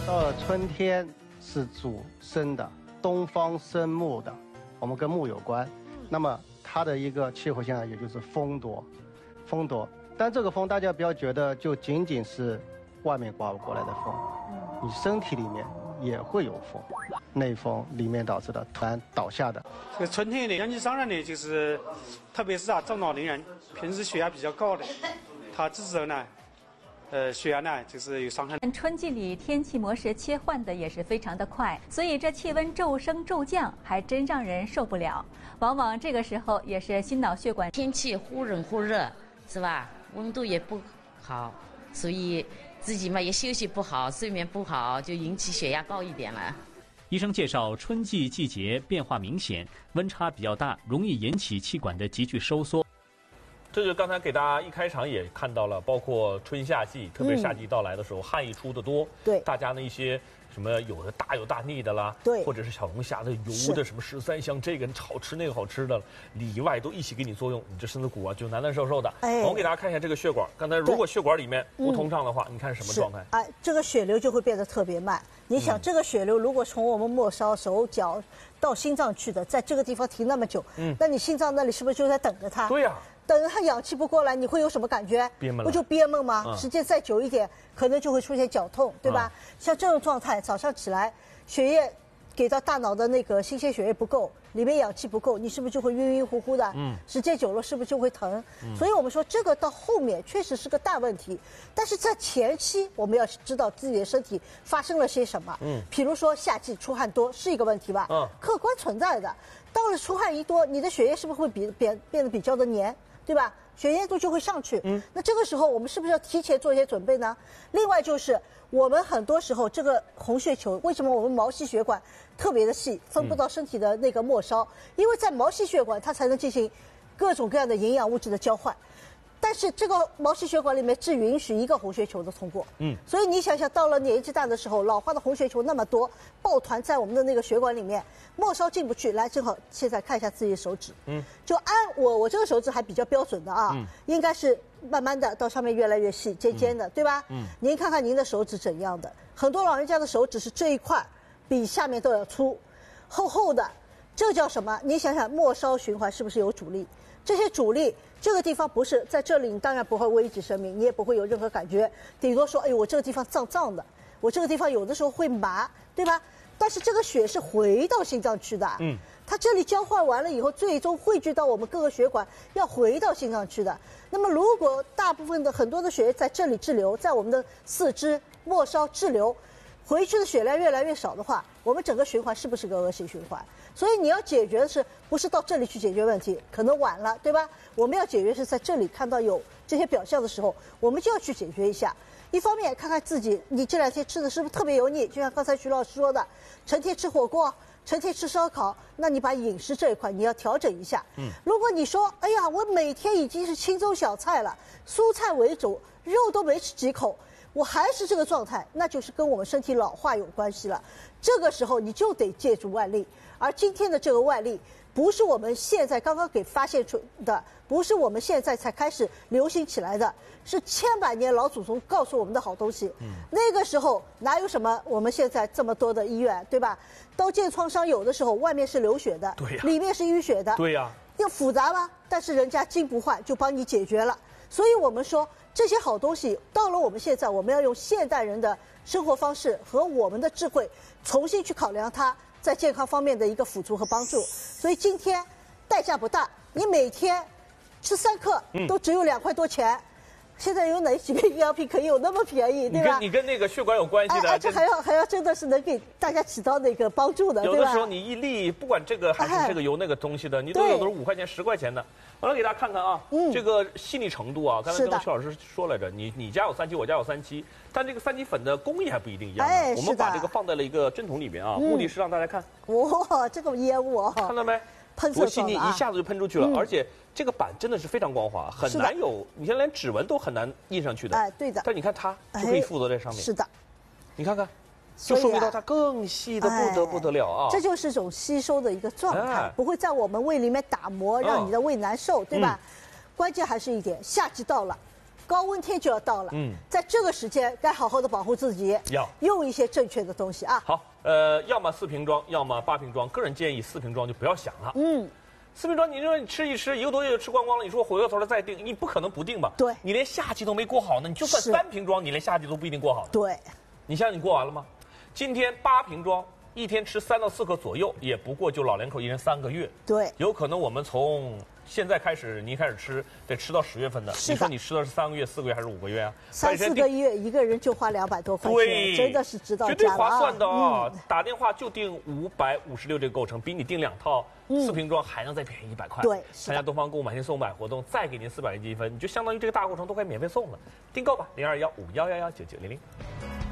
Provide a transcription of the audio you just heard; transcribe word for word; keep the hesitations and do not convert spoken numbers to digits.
到了春天是主生的，东方生木的，我们跟木有关。那么它的一个气候现象也就是风多，风多。但这个风大家不要觉得就仅仅是外面刮过来的风，你身体里面也会有风，内风里面导致的突然倒下的。 这个春天的养鸡场人呢，就是特别是啊中老年人，平时血压比较高的，他这时候呢。呃，血压呢，就是有伤害。 春季里天气模式切换的也是非常的快，所以这气温骤升骤降还真让人受不了。往往这个时候也是心脑血管天气忽冷忽热，是吧？温度也不好，所以自己嘛也休息不好，睡眠不好，就引起血压高一点了。 医生介绍，春季季节变化明显，温差比较大，容易引起气管的急剧收缩。 这就刚才给大家一开场也看到了，包括春夏季，特别夏季到来的时候，嗯、汗一出的多， 对， 大家呢一些什么有的大油大腻的啦， 对， 或者是小龙虾的油的什么十三香，这个好吃那个好吃的，里外都一起给你作用，你这身子骨啊就难难受受的。哎，我给大家看一下这个血管，刚才如果血管里面不通畅的话，嗯、你看是什么状态？ 哎，这个血流就会变得特别慢。你想，嗯、这个血流如果从我们末梢、手脚到心脏去的，在这个地方停那么久，嗯，那你心脏那里是不是就在等着它？ 对呀、啊。 等它氧气不过来，你会有什么感觉？ 憋闷了， 不就憋闷吗？ 嗯、 时间再久一点，可能就会出现绞痛，对吧？嗯、像这种状态，早上起来，血液给到大脑的那个新鲜血液不够，里面氧气不够，你是不是就会晕晕乎乎的？嗯，时间久了是不是就会疼？嗯、所以我们说这个到后面确实是个大问题，但是在前期我们要知道自己的身体发生了些什么。嗯，比如说夏季出汗多是一个问题吧？嗯，客观存在的。到了出汗一多，你的血液是不是会比变变得比较的黏？对吧？血液度就会上去。嗯，那这个时候我们是不是要提前做一些准备呢？另外就是我们很多时候这个红血球，为什么我们毛细血管特别的细，分布到身体的那个末梢？嗯、因为在毛细血管它才能进行各种各样的营养物质的交换。但是这个毛细血管里面只允许一个红血球的通过，嗯，所以你想想，到了年纪大的时候，老化的红血球那么多，抱团在我们的那个血管里面，末梢进不去。来，正好现在看一下自己的手指，嗯，就按我我这个手指还比较标准的啊，嗯、应该是慢慢的到上面越来越细，尖尖的，嗯、对吧？嗯，您看看您的手指怎样的？很多老人家的手指是这一块比下面都要粗，厚厚的，这叫什么？你想想，末梢循环是不是有阻力？这些阻力，这个地方不是在这里，你当然不会危及生命，你也不会有任何感觉，顶多说，哎，我这个地方胀胀的，我这个地方有的时候会麻，对吧？但是这个血是回到心脏去的，嗯，它这里交换完了以后，最终汇聚到我们各个血管，要回到心脏去的。那么，如果大部分的很多的血液在这里滞留，在我们的四肢末梢滞留，回去的血量越来越少的话，我们整个循环是不是个恶性循环？所以你要解决的是不是到这里去解决问题？可能晚了，对吧？我们要解决是在这里看到有这些表象的时候，我们就要去解决一下。一方面看看自己，你这两天吃的是不是特别油腻？就像刚才徐老师说的，成天吃火锅，成天吃烧烤，那你把饮食这一块你要调整一下。嗯，如果你说，哎呀，我每天已经是清粥小菜了，蔬菜为主，肉都没吃几口。我还是这个状态，那就是跟我们身体老化有关系了。这个时候你就得借助外力，而今天的这个外力，不是我们现在刚刚给发现出的，不是我们现在才开始流行起来的，是千百年老祖宗告诉我们的好东西。嗯，那个时候哪有什么我们现在这么多的医院，对吧？刀剑创伤有的时候外面是流血的， 对呀， 里面是淤血的， 对呀， 要复杂吗？但是人家经不坏就帮你解决了。所以我们说这些好东西到了我们现在，我们要用现代人的生活方式和我们的智慧重新去考量它在健康方面的一个辅助和帮助。所以今天代价不大，你每天吃三克都只有两块多钱。嗯，现在有哪几个营养品可以有那么便宜，对吧？ 你跟你跟那个血管有关系的， 而且还要还要真的是能给大家起到那个帮助的， 有的时候你一粒不管这个还是这个油那个东西的，你都有的是五块钱十块钱的。我来给大家看看啊，嗯，这个细腻程度啊，刚才跟徐老师说来着，你你家有三七，我家有三七，但这个三七粉的工艺还不一定一样。哎，我们把这个放在了一个针筒里面啊，目的是让大家看。 哇，这个烟雾啊， 看到没？多细腻，一下子就喷出去了，而且这个板真的是非常光滑，很难有，你看连指纹都很难印上去的。 哎，对的。 但你看它就可以附着在上面。 是的。 你看看，就说明到它更细的不得不得了啊！ 这就是一种吸收的一个状态，不会在我们胃里面打磨，让你的胃难受，对吧？关键还是一点，夏季到了， 高温天就要到了，嗯，在这个时间该好好的保护自己， 要用一些正确的东西啊。 好，呃，要么四瓶装，要么八瓶装，个人建议四瓶装就不要想了，嗯。四瓶装，你说你吃一吃，一个多月就吃光光了。你说回过头来再订，你不可能不订吧？ 对， 你连夏季都没过好呢，你就算三瓶装，你连夏季都不一定过好。 对， 你想想你过完了吗？今天八瓶装，一天吃三到四颗左右，也不过就老两口一人三个月。 对， 有可能我们从现在开始，你一开始吃，得吃到十月份的。 是的。 你说你吃的是三个月、四个月还是五个月啊？ 三四个月，一个人就花两百多块钱， 对， 真的是值到家了， 绝对划算的啊！ 嗯、 打电话就订五百五十六这个构成，比你订两套。四瓶装还能再便宜一百块。 对， 参加东方购物买新送百活动，再给您四百零积分，你就相当于这个大过程都快免费送了。订购吧，零二幺五幺幺幺九九零零。